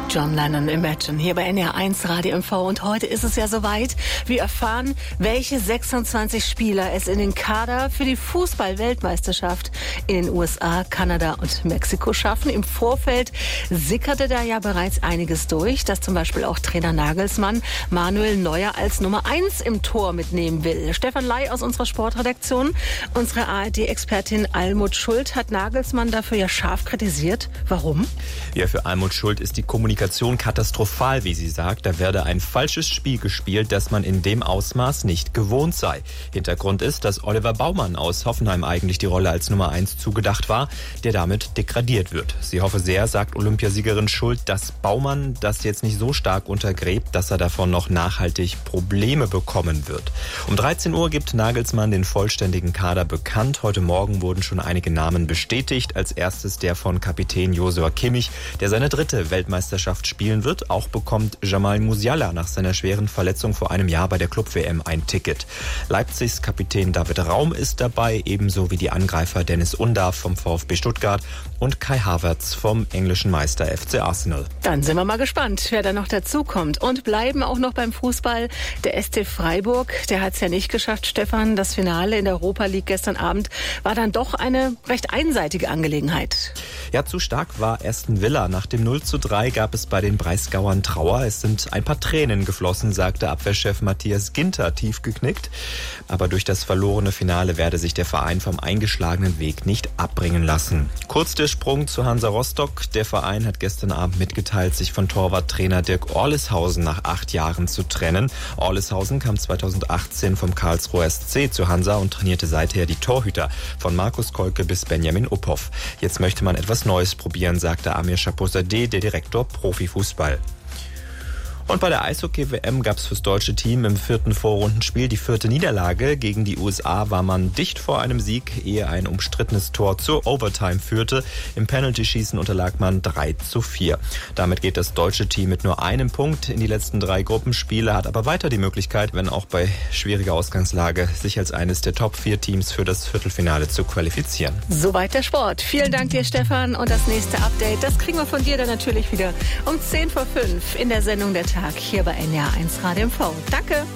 John Lennon, Imagine, hier bei NR1 Radio MV. Und heute ist es ja soweit. Wir erfahren, welche 26 Spieler es in den Kader für die Fußball-Weltmeisterschaft in den USA, Kanada und Mexiko schaffen. Im Vorfeld sickerte da ja bereits einiges durch, dass zum Beispiel auch Trainer Nagelsmann Manuel Neuer als Nummer 1 im Tor mitnehmen will. Stefan Ley aus unserer Sportredaktion, unsere ARD-Expertin Almut Schuld hat Nagelsmann dafür ja scharf kritisiert. Warum? Ja, für Almut Schuld ist die Kommunikation katastrophal, wie sie sagt. Da werde ein falsches Spiel gespielt, das man in dem Ausmaß nicht gewohnt sei. Hintergrund ist, dass Oliver Baumann aus Hoffenheim eigentlich die Rolle als Nummer 1 zugedacht war, der damit degradiert wird. Sie hoffe sehr, sagt Olympiasiegerin Schuld, dass Baumann das jetzt nicht so stark untergräbt, dass er davon noch nachhaltig Probleme bekommen wird. Um 13 Uhr gibt Nagelsmann den vollständigen Kader bekannt. Heute Morgen wurden schon einige Namen bestätigt. Als erstes der von Kapitän Joshua Kimmich, der seine 3. Weltmeisterschaft spielen wird. Auch bekommt Jamal Musiala nach seiner schweren Verletzung vor einem Jahr bei der Club-WM ein Ticket. Leipzigs Kapitän David Raum ist dabei, ebenso wie die Angreifer Dennis Undav vom VfB Stuttgart und Kai Havertz vom englischen Meister FC Arsenal. Dann sind wir mal gespannt, wer da noch dazukommt. Und bleiben auch noch beim Fußball. Der SC Freiburg, der hat es ja nicht geschafft, Stefan. Das Finale in der Europa League gestern Abend war dann doch eine recht einseitige Angelegenheit. Ja, zu stark war Aston Villa. Nach dem 0:3 gab es bei den Breisgauern Trauer. Es sind ein paar Tränen geflossen, sagte Abwehrchef Matthias Ginter, tief geknickt. Aber durch das verlorene Finale werde sich der Verein vom eingeschlagenen Weg nicht abbringen lassen. Kurz der Sprung zu Hansa Rostock. Der Verein hat gestern Abend mitgeteilt, sich von Torwarttrainer Dirk Orleshausen nach 8 Jahren zu trennen. Orleshausen kam 2018 vom Karlsruher SC zu Hansa und trainierte seither die Torhüter von Markus Kolke bis Benjamin Uphoff. Jetzt möchte man etwas Neues probieren, sagte Amir Chaposadeh, der Direktor Profifußball. Und bei der Eishockey-WM gab es fürs deutsche Team im 4. Vorrundenspiel die 4. Niederlage. Gegen die USA war man dicht vor einem Sieg, ehe ein umstrittenes Tor zur Overtime führte. Im Penalty-Schießen unterlag man 3:4. Damit geht das deutsche Team mit nur einem Punkt in die letzten 3 Gruppenspiele, hat aber weiter die Möglichkeit, wenn auch bei schwieriger Ausgangslage, sich als eines der Top-4 Teams für das Viertelfinale zu qualifizieren. Soweit der Sport. Vielen Dank dir, Stefan. Und das nächste Update, das kriegen wir von dir dann natürlich wieder um 10:05 in der Sendung der Tag hier bei NR1 Radio MV. Danke.